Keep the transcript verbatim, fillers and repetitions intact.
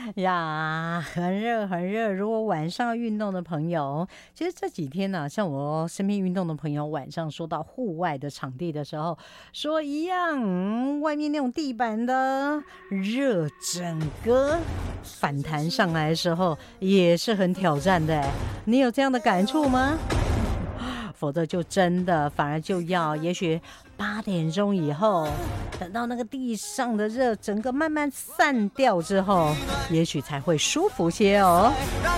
呀，很热很热。如果晚上运动的朋友，其实这几天呢、啊，像我身边运动的朋友，晚上说到户外的场地的时候，说一样，嗯外面那种地板的热，整个反弹上来的时候也是很挑战的。你有这样的感触吗？否则就真的反而就要，也许八点钟以后，等到那个地上的热整个慢慢散掉之后，也许才会舒服些哦。